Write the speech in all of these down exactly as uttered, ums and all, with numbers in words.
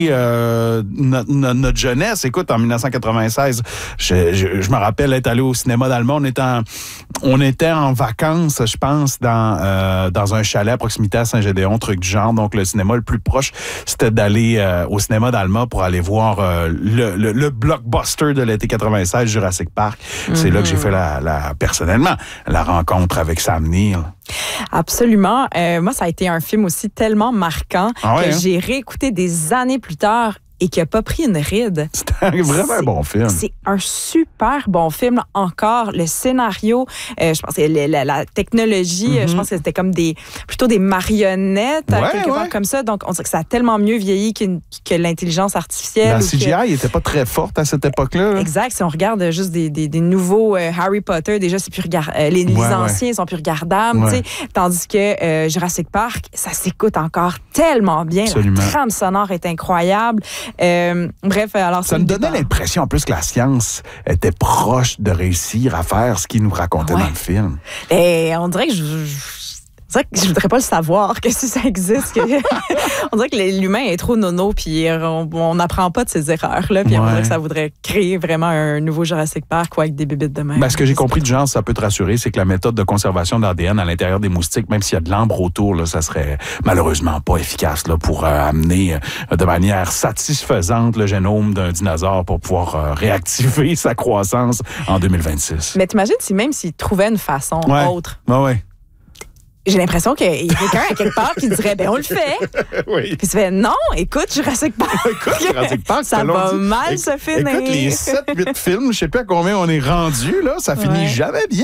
Euh, notre, notre jeunesse. Écoute, en dix-neuf cent quatre-vingt-seize, je, je, je me rappelle être allé au cinéma d'Allemand. On était en, on était en vacances, je pense, dans, euh, dans un chalet à proximité à Saint-Gédéon, truc du genre. Donc, le cinéma le plus proche, c'était d'aller euh, au cinéma d'Allemand pour aller voir euh, le, le, le blockbuster de l'été quatre-vingt-seize, Jurassic Park. Mm-hmm. C'est là que j'ai fait, la, la, personnellement, la rencontre avec Sam Neill. Absolument. Euh, moi, ça a été un film aussi tellement marquant ah ouais, que hein? j'ai réécouté des années plus tard et qui n'a pas pris une ride. C'était vraiment c'est, un bon film. C'est un super bon film. Encore, le scénario, euh, je pense que la, la, la technologie, mm-hmm. je pense que c'était comme des plutôt des marionnettes, ouais, quelque ouais. part comme ça. Donc, on sait que ça a tellement mieux vieilli que l'intelligence artificielle. La C G I n'était que... pas très forte à cette époque-là. Là. Exact. Si on regarde juste des, des, des nouveaux euh, Harry Potter, déjà, c'est plus regard... euh, les, ouais, les anciens ouais. sont plus regardables. Ouais. Tandis que euh, Jurassic Park, ça s'écoute encore tellement bien. Absolument. La trame sonore est incroyable. Euh, bref, alors ça me donnait départ. l'impression en plus que la science était proche de réussir à faire ce qu'il nous racontait ouais. dans le film. Et on dirait que je, je, on dirait que je voudrais pas le savoir que si ça existe. Que on dirait que l'humain est trop nono puis on n'apprend pas de ses erreurs là. Puis ouais. on dirait que ça voudrait créer vraiment un nouveau Jurassic Park quoi, avec des bébites de même. Ben, ce que j'ai compris du genre, ça peut te rassurer, c'est que la méthode de conservation de l'A D N à l'intérieur des moustiques, même s'il y a de l'ambre autour, là, ça serait malheureusement pas efficace là, pour euh, amener euh, de manière satisfaisante le génome d'un dinosaure pour pouvoir euh, réactiver sa croissance en deux mille vingt-six. Mais t'imagines si même s'ils trouvaient une façon ouais. autre. Ouais, ouais. J'ai l'impression qu'il y a quelqu'un à quelque part qui dirait, ben on le fait. Oui. Puis tu fais, non, écoute, Jurassic Park. écoute, Jurassic Park, ça va dit. mal Éc- se finir. Écoute, les sept huit films, je sais pas à combien on est rendu, là, ça finit ouais. jamais bien.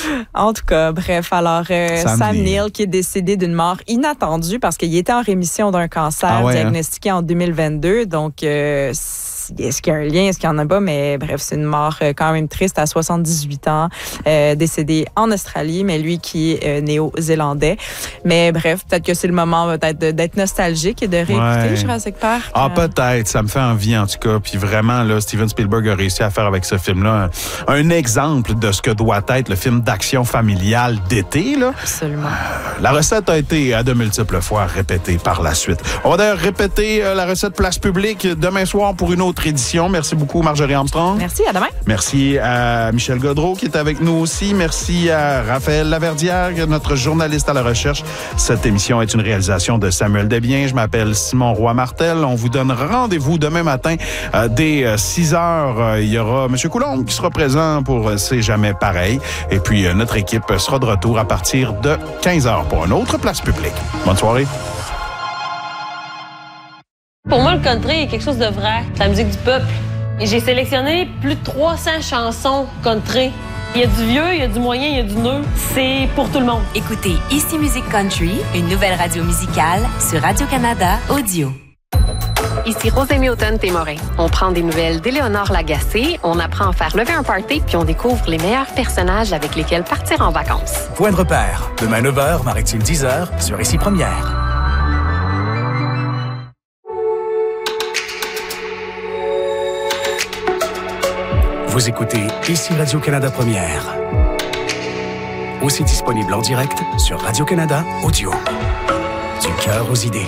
En tout cas, bref, alors, euh, Sam, Sam Neill qui est décédé d'une mort inattendue parce qu'il était en rémission d'un cancer ah ouais, diagnostiqué hein? en deux mille vingt-deux. Donc, euh, est-ce qu'il y a un lien, est-ce qu'il n'y en a pas? Mais bref, c'est une mort quand même triste à soixante-dix-huit ans, euh, décédé en Australie, mais lui qui est euh, néo-zélandais. Mais bref, peut-être que c'est le moment peut-être d'être nostalgique et de réécouter ouais. Jurassic Park. Ah, euh... peut-être. Ça me fait envie, en tout cas. Puis vraiment, là, Steven Spielberg a réussi à faire avec ce film-là un, un exemple de ce que doit être le film d'action familiale d'été, là. Absolument. Euh, la recette a été à de multiples fois répétée par la suite. On va d'ailleurs répéter euh, la recette Place Publique demain soir pour une autre édition. Merci beaucoup, Marjorie Armstrong. Merci, à demain. Merci à Michel Gaudreau qui est avec nous aussi. Merci à Raphaël Laverdière, notre journaliste à la recherche. Cette émission est une réalisation de Samuel Desbiens. Je m'appelle Simon Roy-Martel. On vous donne rendez-vous demain matin euh, dès euh, six heures. Euh, il y aura M. Coulombe qui sera présent pour euh, C'est jamais pareil. Et puis, euh, notre équipe sera de retour à partir de quinze heures pour une autre Place Publique. Bonne soirée. Pour moi, le country est quelque chose de vrai. C'est la musique du peuple. Et j'ai sélectionné plus de trois cents chansons country. Il y a du vieux, il y a du moyen, il y a du neuf. C'est pour tout le monde. Écoutez Ici Musique Country, une nouvelle radio musicale sur Radio-Canada Audio. Ici Rosémie Automne-Témorin. On prend des nouvelles d'Éléonore Lagacé, on apprend à faire lever un party, puis on découvre les meilleurs personnages avec lesquels partir en vacances. Point de repère. Demain neuf heures, Maritime dix heures, sur Ici Première. Vous écoutez Ici Radio-Canada Première. Aussi disponible en direct sur Radio-Canada Audio. Du cœur aux idées.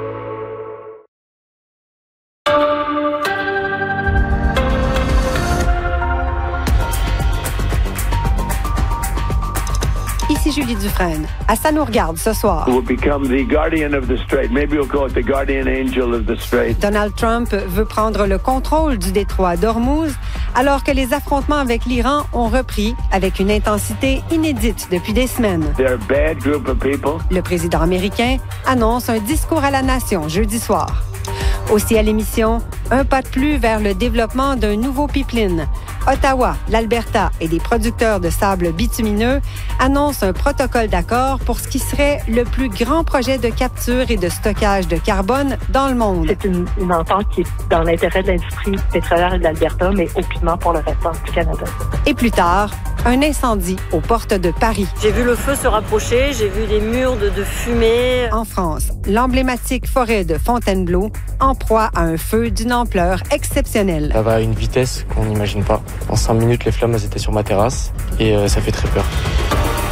Ici Julie Dufresne. À Ça nous regarde ce soir. Will become the guardian of the strait. Maybe we'll call it the guardian angel of the strait. Donald Trump veut prendre le contrôle du détroit d'Ormuz alors que les affrontements avec l'Iran ont repris avec une intensité inédite depuis des semaines. They're a bad group of people. Le président américain annonce un discours à la nation jeudi soir. Aussi à l'émission, un pas de plus vers le développement d'un nouveau pipeline. Ottawa, l'Alberta et des producteurs de sable bitumineux annoncent un protocole d'accord pour ce qui serait le plus grand projet de capture et de stockage de carbone dans le monde. C'est une, une entente qui est dans l'intérêt de l'industrie pétrolière et de l'Alberta, mais aucunement pour le restant du Canada. Et plus tard, un incendie aux portes de Paris. J'ai vu le feu se rapprocher, j'ai vu des murs de, de fumée. En France, l'emblématique forêt de Fontainebleau en proie à un feu d'une ampleur exceptionnelle. Ça va à une vitesse qu'on n'imagine pas. En cinq minutes, les flammes elles étaient sur ma terrasse et euh, ça fait très peur.